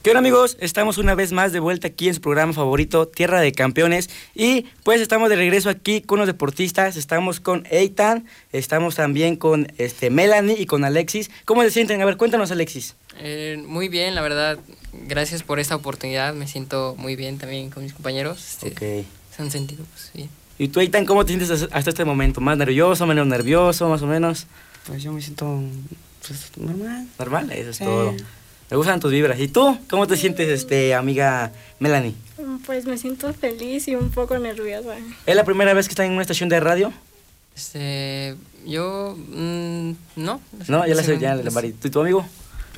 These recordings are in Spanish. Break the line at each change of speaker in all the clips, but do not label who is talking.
¿Qué onda, amigos? Estamos una vez más de vuelta aquí en su programa favorito, Tierra de Campeones. Y pues estamos de regreso aquí con los deportistas. Estamos con Eitan, estamos también con Melanie y con Alexis. ¿Cómo se sienten? A ver, cuéntanos, Alexis.
Muy bien, la verdad. Gracias por esta oportunidad. Me siento muy bien también con mis compañeros. Se han sentido pues bien.
¿Y tú, Eitan, cómo te sientes hasta este momento? ¿Más nervioso, menos nervioso, más o menos?
Pues yo me siento pues, normal.
Normal, eso es todo. Me gustan tus vibras. ¿Y tú? ¿Cómo te sientes, amiga Melanie?
Pues me siento feliz y un poco nerviosa.
¿Es la primera vez que están en una estación de radio?
Yo, no.
No, ya la sé, ya la ¿Y tu amigo?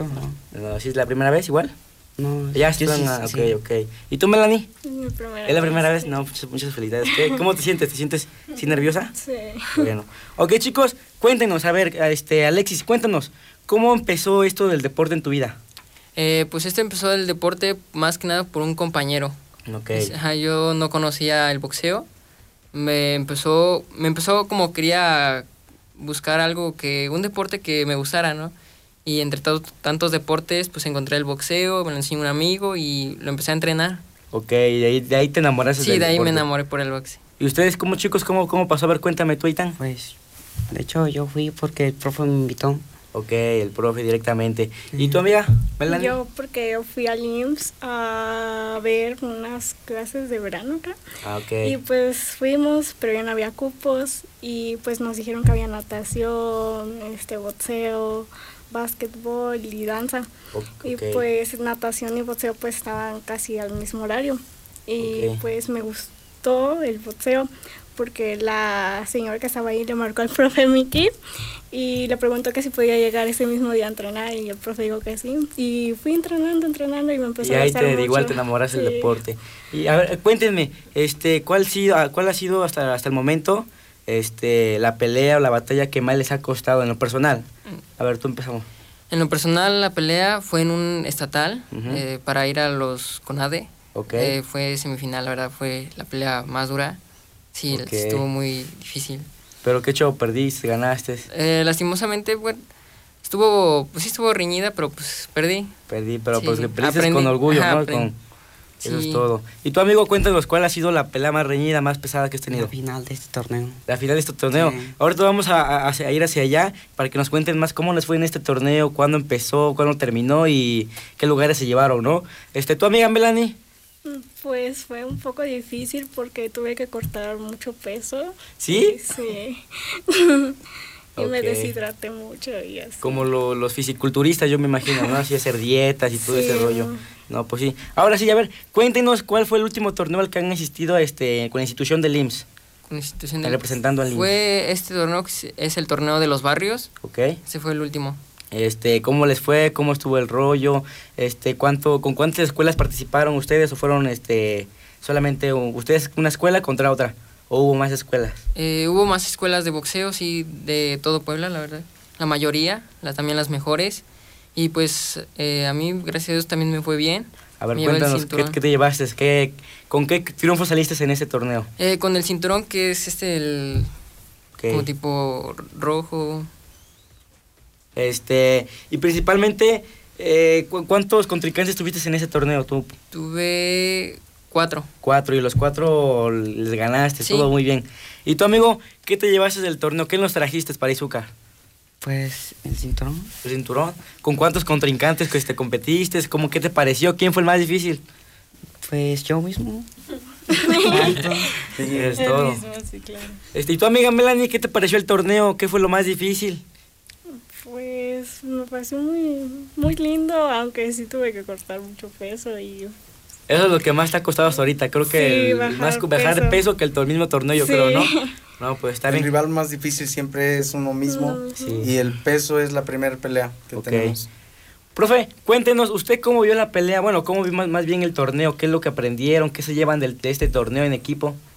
No.
¿Sí es la primera vez igual?
No.
Ya están, ok. ¿Y tú, Melanie?
Es mi primera vez.
¿Es la primera vez? No, muchas felicidades. ¿Cómo te sientes? ¿Te sientes sí nerviosa?
Sí.
Bueno. Ok, chicos, cuéntenos, a ver, Alexis, cuéntanos, ¿cómo empezó esto del deporte en tu vida?
Pues empezó el deporte más que nada por un compañero.
Ok.
Yo no conocía el boxeo. Me empezó como quería buscar un deporte que me gustara, ¿no? Y entre tantos deportes, pues encontré el boxeo, me lo enseñó un amigo y lo empecé a entrenar.
Ok, de ahí te enamoraste del
Sí, de ahí
deporte.
me enamoré por el boxeo.
¿Y ustedes, chicos, cómo pasó? A ver, cuéntame tú, Eitan.
Pues, de hecho, yo fui porque el profe me invitó.
Ok, el profe directamente. ¿Y tu amiga, Melanie?
Yo porque yo fui al IMSS a ver unas clases de verano acá.
Ok.
Y pues fuimos, pero ya no había cupos y pues nos dijeron que había natación, boxeo, básquetbol y danza.
Okay.
Y pues natación y boxeo pues estaban casi al mismo horario. Y pues me gustó el boxeo porque la señora que estaba ahí le marcó al profe Miki y le preguntó que si podía llegar ese mismo día a entrenar y el profe dijo que sí. Y fui entrenando y me empezó a gustar mucho.
Igual te enamoraste del deporte. Y a ver, cuéntenme, ¿cuál ha sido hasta el momento la pelea o la batalla que más les ha costado en lo personal? A ver, tú empezamos.
En lo personal, la pelea fue en un estatal para ir a los CONADE.
Okay.
Fue semifinal, la verdad, fue la pelea más dura. Sí, estuvo muy difícil.
¿Pero qué show? ¿Perdiste? ¿Ganaste?
Lastimosamente, bueno, estuvo reñida, pero pues perdí.
Perdí, pero pues le perdiste con orgullo, ¿no? Eso es todo. Y tu amigo, cuéntanos, ¿cuál ha sido la pelea más reñida, más pesada que has tenido?
La final de este torneo.
La final de este torneo. Sí. Ahorita vamos a ir hacia allá para que nos cuenten más cómo les fue en este torneo, cuándo empezó, cuándo terminó y qué lugares se llevaron, ¿no? ¿Tu amiga Melanie?
Pues fue un poco difícil porque tuve que cortar mucho peso.
¿Sí?
Sí. Y me deshidraté mucho y así.
Como los fisiculturistas, yo me imagino, ¿no? Así hacer dietas y todo ese rollo. No, pues sí. Ahora sí, a ver, cuéntenos cuál fue el último torneo al que han asistido con la institución del IMSS.
Con la institución del
representando al IMSS.
Fue este torneo que es el torneo de los barrios.
Ok.
Ese fue el último.
¿Cómo les fue? ¿Cómo estuvo el rollo? ¿Con cuántas escuelas participaron ustedes o fueron solamente ustedes una escuela contra otra? ¿O hubo más escuelas?
Hubo más escuelas de boxeo, sí, de todo Puebla, la verdad. La mayoría, también las mejores. Y pues a mí, gracias a Dios, también me fue bien.
A ver, cuéntanos, ¿qué te llevaste? ¿Con qué triunfo saliste en ese torneo?
Con el cinturón, que es como tipo rojo.
Y principalmente, ¿cuántos contrincantes tuviste en ese torneo tú?
Tuve 4.
4, y los 4 les ganaste, sí. Todo muy bien. ¿Y tu amigo, qué te llevaste del torneo? ¿Qué nos trajiste para Izúcar?
Pues el cinturón.
¿El cinturón? ¿Con cuántos contrincantes competiste? ¿Qué te pareció? ¿Quién fue el más difícil?
Pues yo mismo.
Sí, es todo.
Mismo, sí, claro.
¿Y tu amiga Melanie, qué te pareció el torneo? ¿Qué fue lo más difícil?
Pues me pareció muy, muy lindo, aunque sí tuve que cortar mucho peso y...
Eso es lo que más te ha costado hasta ahorita. Creo que bajar peso que el mismo torneo, yo creo, ¿no? No, pues está bien.
El rival más difícil siempre es uno mismo y el peso es la primera pelea que tenemos.
Profe, cuéntenos, ¿usted cómo vio la pelea? Bueno, ¿cómo vio más bien el torneo? ¿Qué es lo que aprendieron? ¿Qué se llevan de este torneo en equipo?